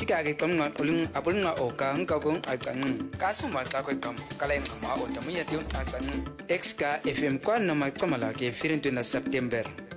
chika ke kam nga ulung apul nga o ka ang kagong akan kasuma ka ko kam kalay ma o tamu ya tiun akan XK FM kwa na magkamala ke firin na September